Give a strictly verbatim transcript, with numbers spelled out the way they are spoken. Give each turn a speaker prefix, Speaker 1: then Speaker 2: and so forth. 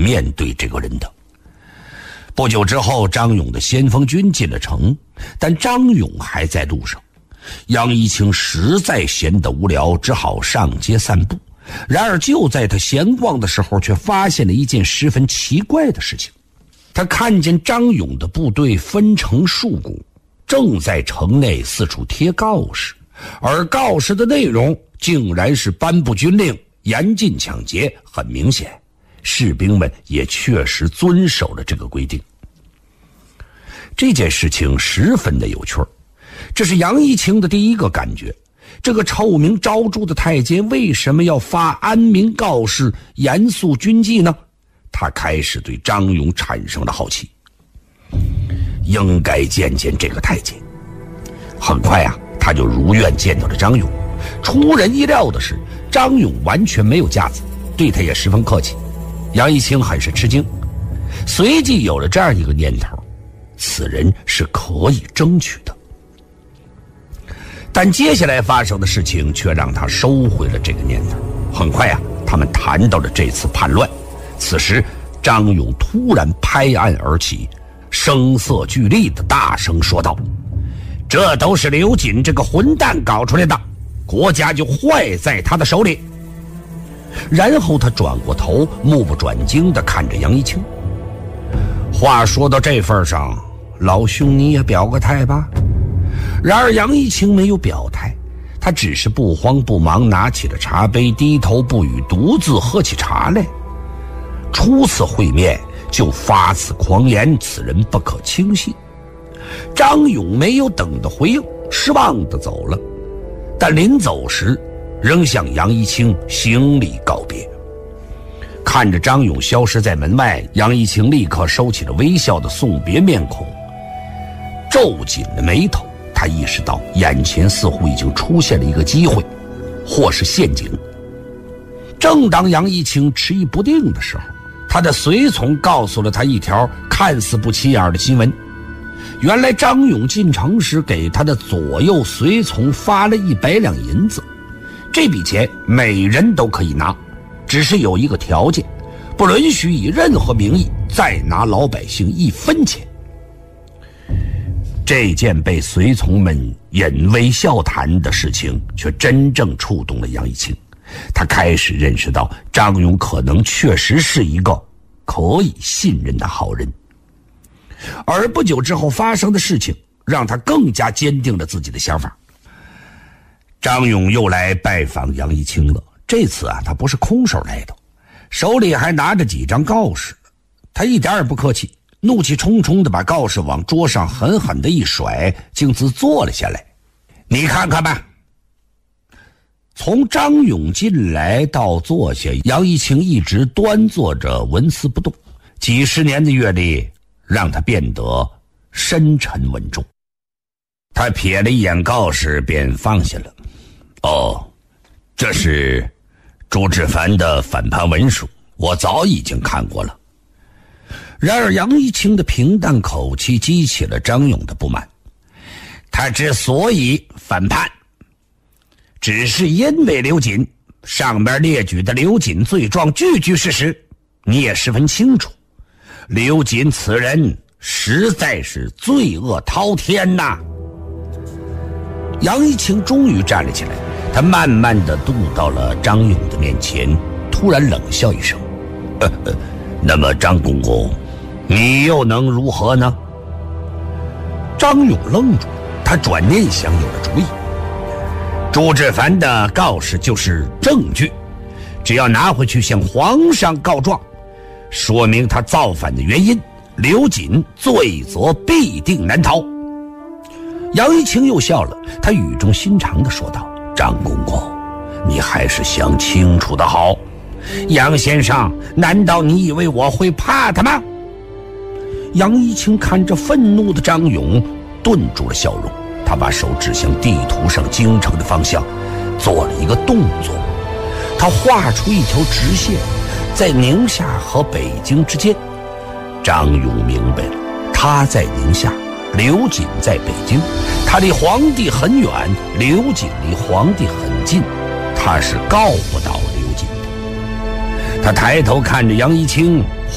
Speaker 1: 面对这个人的。不久之后，张勇的先锋军进了城，但张勇还在路上。杨一清实在闲得无聊，只好上街散步。然而就在他闲逛的时候，却发现了一件十分奇怪的事情。他看见张勇的部队分成数股，正在城内四处贴告示，而告示的内容竟然是颁布军令，严禁抢劫。很明显，士兵们也确实遵守了这个规定。这件事情十分的有趣，这是杨一清的第一个感觉。这个臭名昭著的太监为什么要发安民告示，严肃军纪呢？他开始对张勇产生了好奇，应该见见这个太监。很快啊，他就如愿见到了张勇。出人意料的是，张勇完全没有架子，对他也十分客气。杨一清很是吃惊，随即有了这样一个念头，此人是可以争取的。但接下来发生的事情却让他收回了这个念头。很快啊，他们谈到了这次叛乱。此时张勇突然拍案而起，声色俱厉地大声说道：这都是刘瑾这个混蛋搞出来的，国家就坏在他的手里。然后他转过头，目不转睛地看着杨一清。话说到这份上，老兄你也表个态吧。然而杨一清没有表态，他只是不慌不忙拿起了茶杯，低头不语，独自喝起茶来。初次会面就发此狂言，此人不可轻信。张勇没有等到回应，失望地走了。但临走时仍向杨一清行礼告别。看着张勇消失在门外，杨一清立刻收起了微笑的送别面孔，皱紧了眉头。他意识到眼前似乎已经出现了一个机会，或是陷阱。正当杨一清迟疑不定的时候，他的随从告诉了他一条看似不起眼的新闻。原来张勇进城时给他的左右随从发了一百两银子，这笔钱每人都可以拿，只是有一个条件，不允许以任何名义再拿老百姓一分钱。这件被随从们引为笑谈的事情却真正触动了杨一清，他开始认识到张勇可能确实是一个可以信任的好人。而不久之后发生的事情让他更加坚定了自己的想法。张勇又来拜访杨一清了，这次啊，他不是空手来的，手里还拿着几张告示。他一点也不客气，怒气冲冲地把告示往桌上狠狠地一甩，径自坐了下来。你看看吧。从张勇进来到坐下，杨一清一直端坐着纹丝不动，几十年的阅历让他变得深沉稳重。他瞥了一眼告示便放下了。哦，这是朱志凡的反叛文书，我早已经看过了。然而杨一清的平淡口气激起了张勇的不满。他之所以反叛，只是因为刘瑾，上面列举的刘瑾罪状句句事实，你也十分清楚。刘瑾此人实在是罪恶滔天呐！杨一清终于站了起来，他慢慢地踱到了张勇的面前，突然冷笑一声：呃呃，那么张公公，你又能如何呢？张勇愣住，他转念想有了主意。朱志凡的告示就是证据，只要拿回去向皇上告状，说明他造反的原因，刘瑾罪责必定难逃。杨一清又笑了，他语重心长地说道：张公公，你还是想清楚的好。杨先生，难道你以为我会怕他吗？杨一清看着愤怒的张勇，顿住了笑容。他把手指向地图上京城的方向，做了一个动作。他画出一条直线，在宁夏和北京之间。张勇明白了，他在宁夏，刘瑾在北京，他离皇帝很远，刘瑾离皇帝很近，他是告不倒刘瑾的。他抬头看着杨一清，